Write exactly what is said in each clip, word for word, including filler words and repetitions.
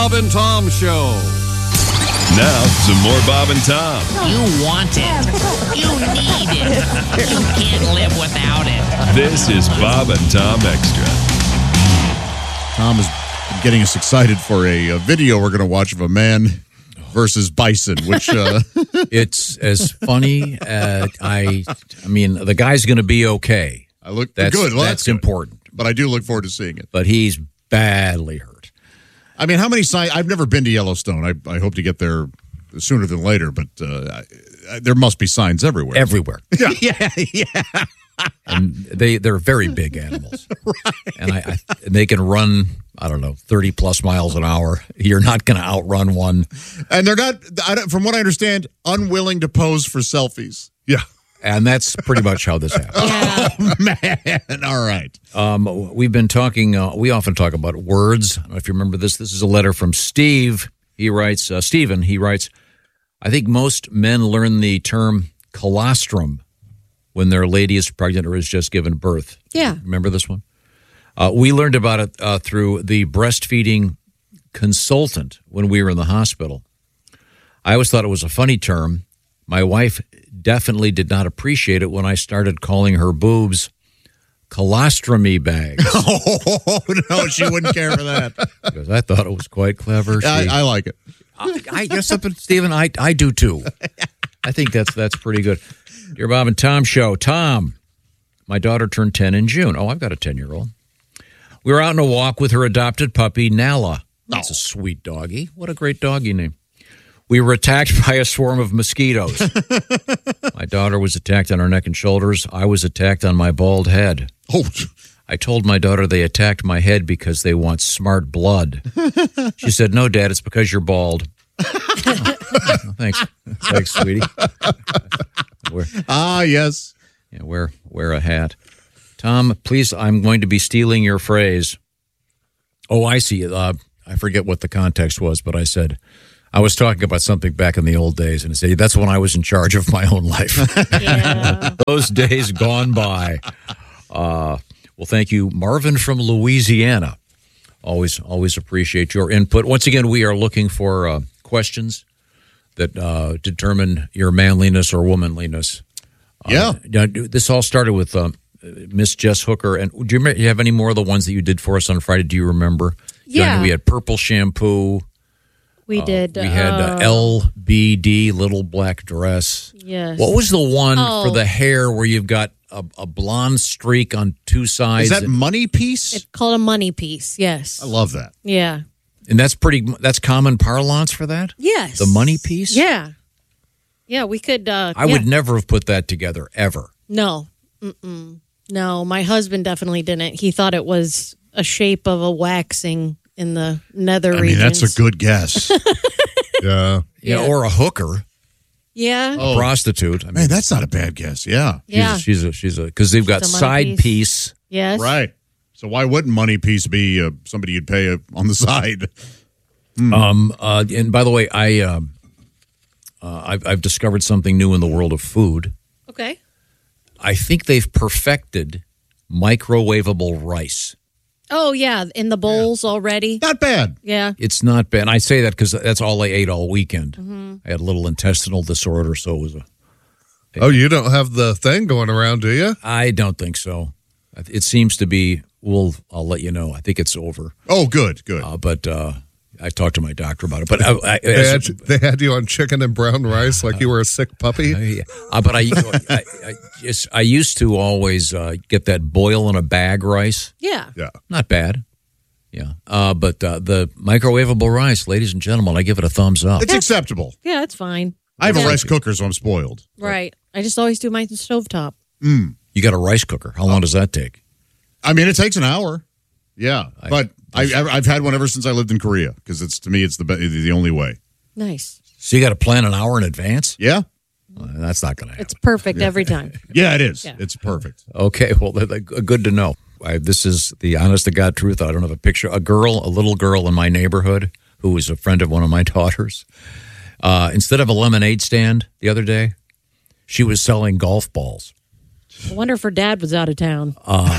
Bob and Tom Show. Now, some more Bob and Tom. You want it. You need it. You can't live without it. This is Bob and Tom Extra. Tom is getting us excited for a, a video we're going to watch of a man versus bison, which uh... it's as funny. Uh, I, I mean, the guy's going to be okay. I look that's, good. Well, that's that's good. important. But I do look forward to seeing it. But he's badly hurt. I mean, how many signs? I've never been to Yellowstone. I, I hope to get there sooner than later, but uh, I, there must be signs everywhere. Everywhere. Yeah, yeah, yeah. And they, they're very big animals. Right. And I, I, they can run, I don't know, thirty plus miles an hour. You're not going to outrun one. And they're not, I don't, from what I understand, unwilling to pose for selfies. Yeah. And that's pretty much how this happens. Yeah. Oh, man. All right. Um, we've been talking, uh, we often talk about words. I don't know if you remember this. This is a letter from Steve. He writes, uh, Stephen, he writes, I think most men learn the term colostrum when their lady is pregnant or has just given birth. Yeah. Remember this one? Uh, we learned about it uh, through the breastfeeding consultant when we were in the hospital. I always thought it was a funny term. My wife definitely did not appreciate it when I started calling her boobs colostromy bags. Oh, no, she wouldn't care for that. Because I thought it was quite clever. She, I, I like it. I, I you know something, Stephen, I, I do too. I think that's that's pretty good. Dear Bob and Tom Show. Tom, my daughter turned ten in June. Oh, I've got a ten-year-old. We were out on a walk with her adopted puppy, Nala. That's a sweet doggy. What a great doggy name. We were attacked by a swarm of mosquitoes. My daughter was attacked on her neck and shoulders. I was attacked on my bald head. Oh. I told my daughter they attacked my head because they want smart blood. She said, no, Dad, it's because you're bald. Oh, thanks. Thanks, sweetie. Wear, ah, yes. Yeah, wear, wear a hat. Tom, please, I'm going to be stealing your phrase. Oh, I see. Uh, I forget what the context was, but I said, I was talking about something back in the old days, and I said, that's when I was in charge of my own life. Yeah. Those days gone by. Uh, well, thank you, Marvin from Louisiana. Always, always appreciate your input. Once again, we are looking for uh, questions that uh, determine your manliness or womanliness. Yeah. Uh, this all started with uh, Miss Jess Hooker. And do you, remember, do you have any more of the ones that you did for us on Friday? Do you remember? Yeah. We had purple shampoo. We uh, did. We had uh, uh, L B D, little black dress. Yes. What was the one oh. for the hair where you've got a, a blonde streak on two sides? Is that and, money piece? It's called a money piece, yes. I love that. Yeah. And that's pretty, that's common parlance for that? Yes. The money piece? Yeah. Yeah, we could. Uh, I yeah. would never have put that together, ever. No. Mm-mm. No, my husband definitely didn't. He thought it was a shape of a waxing in the nether I mean, regions. that's a good guess. yeah. Yeah, Yeah. or a hooker, Yeah. a prostitute. I mean, Man, that's not a bad guess. Yeah. Yeah. she's a, she's a, because they've got She's a money side piece. piece. Yes. Right. So why wouldn't money piece be uh, somebody you'd pay uh, on the side? Um, uh, and by the way, I, um, uh, I've, I've discovered something new in the world of food. Okay. I think they've perfected microwavable rice. Oh, yeah. In the bowls already. Not bad. Yeah. It's not bad. And I say that because that's all I ate all weekend. Mm-hmm. I had a little intestinal disorder, so it was a. Oh, you don't have the thing going around, do you? I don't think so. It seems to be. We'll. I'll let you know. I think it's over. Oh, good, good. Uh, but uh, I talked to my doctor about it. But I, I, They as, had, they had you on chicken and brown rice like you were a sick puppy? uh, but I, I, I, just, I used to always uh, get that boil in a bag rice. Yeah. Yeah. Not bad. Yeah. Uh, but uh, the microwavable rice, ladies and gentlemen, I give it a thumbs up. It's acceptable. Yeah, it's fine. I have Yeah. a rice cooker, so I'm spoiled. Right. I just always do mine stovetop. Mm. You got a rice cooker. How long does that take? I mean, it takes an hour. Yeah, I- but I, I've had one ever since I lived in Korea because it's to me it's the be- the only way. Nice. So you got to plan an hour in advance? Yeah, Well, that's not going to happen. It's perfect every time. yeah, it is. Yeah. It's perfect. Okay, well, th- th- good to know. I, this is the honest to God truth. I don't have a picture. A girl, a little girl in my neighborhood who was a friend of one of my daughters. Uh, instead of a lemonade stand the other day, she was selling golf balls. I wonder if her dad was out of town.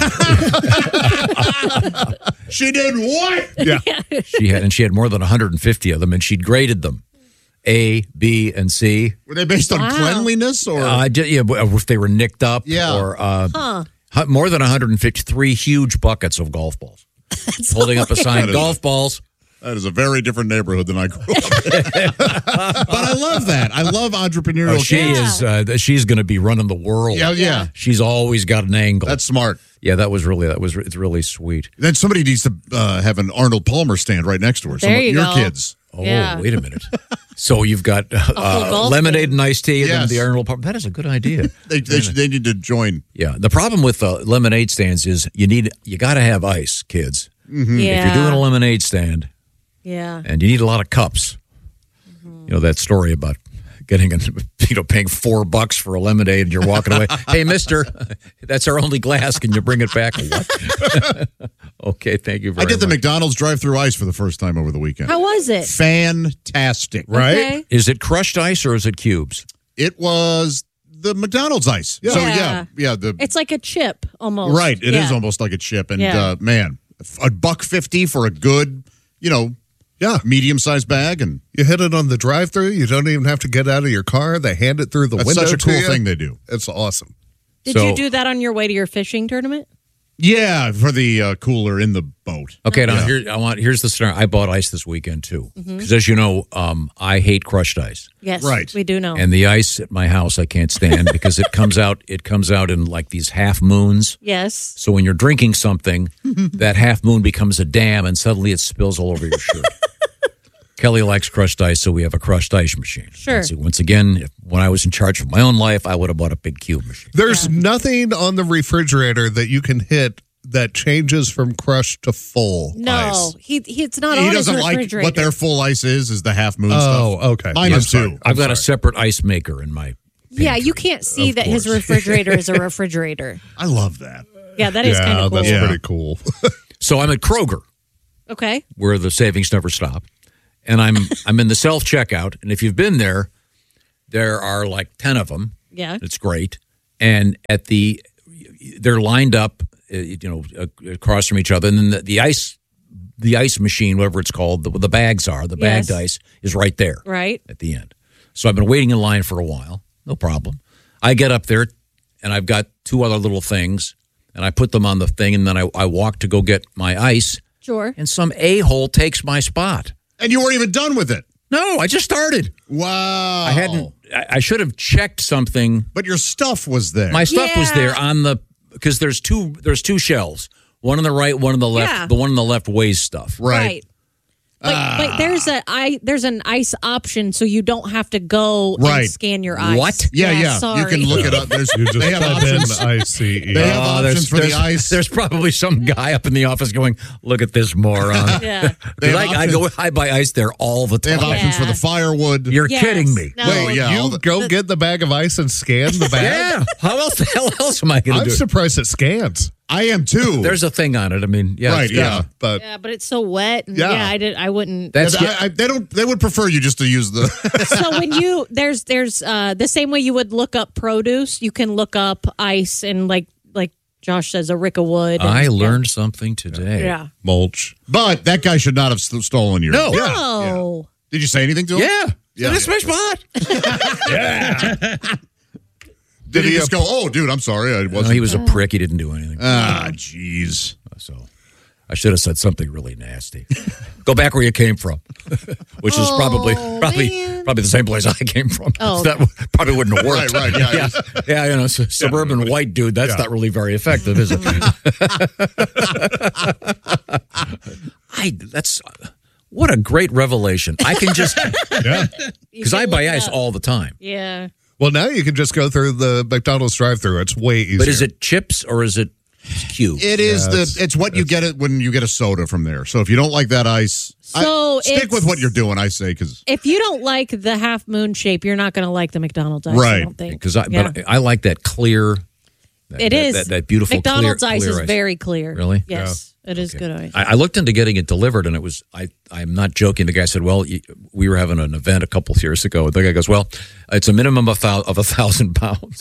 She did what? Yeah. She had, and she had more than one hundred fifty of them, and she'd graded them A, B, and C. Were they based on Wow. cleanliness or? Uh, d- yeah, if they were nicked up, Yeah. or uh, Huh. hu- more than one hundred fifty-three huge buckets of golf balls, holding up a sign, That is- golf balls. That is a very different neighborhood than I grew up in. But I love that. I love entrepreneurial. Oh, she Yeah. is. Uh, she's going to be running the world. Yeah, yeah. She's always got an angle. That's smart. yeah, that was really that was it's really sweet. Then somebody needs to uh, have an Arnold Palmer stand right next to her. Some There of you your go. kids. Oh, Yeah. wait a minute. So you've got uh, uh, golf lemonade and iced tea, and Yes. then the Arnold Palmer. That is a good idea. They they, should, they need to join. Yeah. The problem with uh, lemonade stands is you need you got to have ice, kids. Yeah. If you're doing a lemonade stand, yeah. and you need a lot of cups. You know that story about getting a, you know paying four bucks for a lemonade and you're walking away. Hey, Mister, that's our only glass. Can you bring it back? What? Okay, thank you very I did the much. McDonald's drive-through ice for the first time over the weekend. How was it? Fantastic. Right? Okay. Is it crushed ice or is it cubes? It was the McDonald's ice. So Yeah. yeah, yeah. The It's like a chip almost. right. It is Yeah. almost like a chip. And Yeah. uh, man, a buck fifty for a good, you know, Yeah. medium-sized bag, and You hit it on the drive-through. You don't even have to get out of your car. They hand it through the that's window such a to cool you. thing they do. It's awesome. Did So- you do that on your way to your fishing tournament? Yeah, for the uh, cooler in the boat. Okay, now here I want. Here's the scenario. I bought ice this weekend too, because Mm-hmm. as you know, um, I hate crushed ice, Yes. Right. We do know. and the ice at my house I can't stand because it comes out. It comes out in like these half moons. yes. So when you're drinking something, that half moon becomes a dam, and suddenly it spills all over your shirt. Kelly likes crushed ice, so we have a crushed ice machine. Sure. So once again, if, when I was in charge of my own life, I would have bought a big cube machine. There's nothing on the refrigerator that you can hit that changes from crushed to full No, ice. he, he it's not He on his doesn't like refrigerator. what their full ice is, is the half moon Oh, stuff. okay. Mine I'm is sorry. too. I've got a sorry. separate ice maker in my. Yeah, you can't see Of that his course. refrigerator is a refrigerator. I love that. Yeah, that is Yeah, kind of cool. that's Yeah. pretty cool. So I'm at Kroger, Okay. where the savings never stop, and I'm I'm in the self checkout. And if you've been there, there are like ten of them. Yeah. It's great, and at the they're lined up, uh, you know, uh, across from each other, and then the, the ice, the ice machine, whatever it's called, the, the bags are the bagged Yes. ice is right there, Right. at the end. So I've been waiting in line for a while, no problem. I get up there, and I've got two other little things, and I put them on the thing, and then I, I walk to go get my ice, Sure. and some a hole takes my spot. And you weren't even done with it. No, I just started. Wow. I hadn't. I, I should have checked something. But your stuff was there. My stuff was Yeah. there on the because there's two there's two shelves. One on the right, one on the left. Yeah. The one on the left weighs stuff. right. But, but there's a I there's an ice option, so you don't have to go Right. and scan your ice. What? Yeah, yeah. Sorry. You can look it up. There's, You just they have type options. in I C E. They have Oh, options for the there's, ice. There's probably some guy up in the office going, "Look at this moron." Yeah. They 'Cause have I, I go, I buy ice there all the They have time. options for Yeah. the firewood. You're Yes. kidding me. No. Wait, yeah. all You the- go get the bag of ice and scan the bag? Yeah. How else the hell else am I going to I'm do? it? surprised it scans. I am too. There's a thing on it. I mean, yeah, Right, it's got- yeah. But Yeah, but it's so wet. And Yeah. yeah. I did. I wouldn't. That's I, I, they don't. They would prefer you just to use the. So when you there's there's uh the same way you would look up produce, you can look up ice and like like Josh says, a rick of wood. and- I learned something today. Yeah. mulch. But that guy should not have st- stolen your. No. Yeah. Oh. Did you say anything to him? Yeah. Yeah. That's my spot. Did he just go? Oh, dude, I'm sorry. I No, wasn't. he was a prick. He didn't do anything. ah, jeez. So I should have said something really nasty. Go back where you came from, which is probably Oh, probably man. probably the same place I came from. Oh. That w- probably wouldn't have worked. Right, right, yeah. yeah, yeah. You know, su- suburban white dude. That's Yeah. not really very effective, is it? I. That's what a great revelation. I can just Yeah. because I buy ice all the time. Yeah. Well, now you can just go through the McDonald's drive-through. It's way easier. But is it chips or is it cubes? It is Yeah, the. it's- It's what you get it when you get a soda from there. So if you don't like that ice, So I, stick it's- with what you're doing. I say because If you don't like the half moon shape, you're not going to like the McDonald's ice. I Right. don't think. Because I, Yeah. but I like that clear. That, It that, is that, that beautiful McDonald's clear, ice clear is very clear. Really? Yes, it is good ice. I, I looked into getting it delivered, and it was I. I'm not joking. The guy said, "Well, you, we were having an event a couple of years ago." The guy goes, "Well, it's a minimum of thou, of a thousand pounds."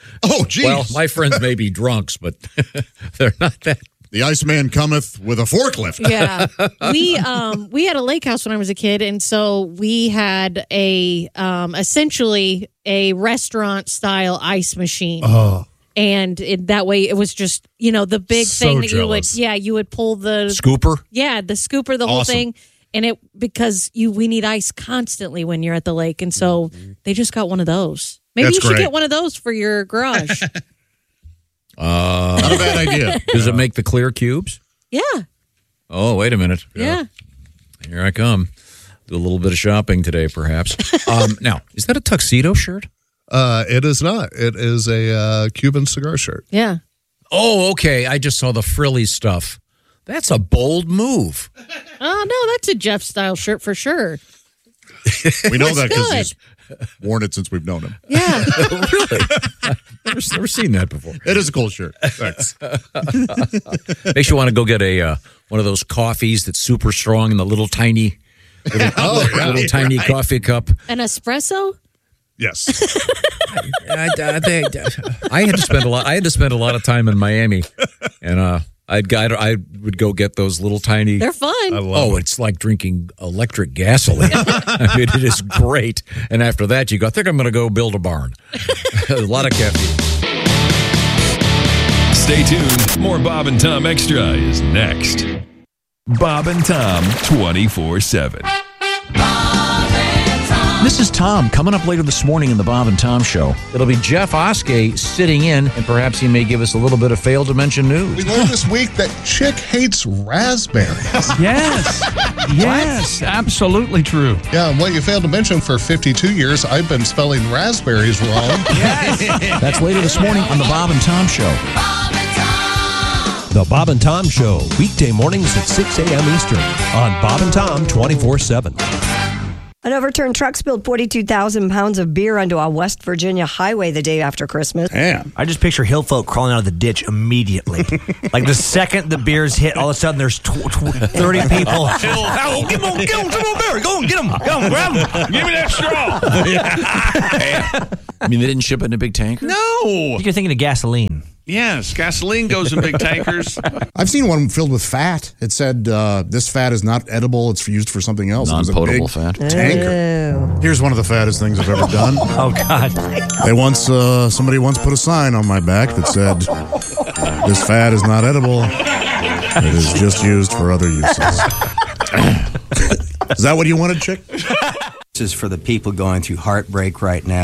Oh, geez. Well, my friends may be drunks, but they're not that. The Iceman cometh with a forklift. Yeah, we um we had a lake house when I was a kid, and so we had a um essentially a restaurant style ice machine. Oh, And it, that way, it was just you know the big So thing that jealous. you would yeah you would pull the Scooper? yeah the scooper the whole Awesome. thing, and it because you we need ice constantly when you're at the lake, and so they just got one of those. Maybe That's you should great. get one of those for your garage. Uh, Not a bad idea. does it make the clear cubes? Yeah, Oh, wait a minute. yeah. Here I come. Do a little bit of shopping today, perhaps. um, now, is that a tuxedo shirt? uh, it is not. It is a uh, Cuban cigar shirt. Yeah. Oh, okay. I just saw the frilly stuff. That's a bold move. Oh no, that's a Jeff style shirt for sure. We know that because good. he's worn it since we've known him. Yeah. Really? Never, never seen that before. It is a cool shirt. Thanks. Makes you want to go get a uh, one of those coffees that's super strong in the little tiny, little, Oh, yeah. little tiny Right. coffee cup. An espresso? Yes. I, I, they- I had to spend a lot. I had to spend a lot of time in Miami, and uh, I'd I, I would go get those little tiny. They're fun. Oh, it's like drinking electric gasoline. I mean, it is great. And after that, you go, I think I'm going to go build a barn. A lot of caffeine. Stay tuned. More Bob and Tom Extra is next. Bob and Tom twenty-four seven. This is Tom. Coming up later this morning in the Bob and Tom Show. It'll be Jeff Oskey sitting in, and perhaps he may give us a little bit of failed to mention We news. learned this week that Chick hates raspberries. Yes. Yes. Absolutely true. Yeah, and what you failed to mention, for fifty-two years, I've been spelling raspberries wrong. That's later this morning on the Bob and Tom Show. The Bob and Tom Show, weekday mornings at six a.m. Eastern on Bob and Tom twenty-four seven. An overturned truck spilled forty-two thousand pounds of beer onto a West Virginia highway the day after Christmas. Damn. I just picture hill folk crawling out of the ditch immediately. Like the second the beers hit, all of a sudden there's tw- tw- thirty people. Oh, get them, get them, some more beer. Go on, get them. Go on, grab them. Give me that straw. I mean, they didn't ship it in a big tanker? No. You're thinking of gasoline. Yes, gasoline goes in big tankers. I've seen one filled with fat. It said, uh, this fat is not edible. It's used for something else. It was a Non-potable big fat. tanker. Here's one of the fattest things I've ever done. Oh, God. They once, uh, somebody once put a sign on my back that said, this fat is not edible. It is just used for other uses. Is that what you wanted, Chick? This is for the people going through heartbreak right now.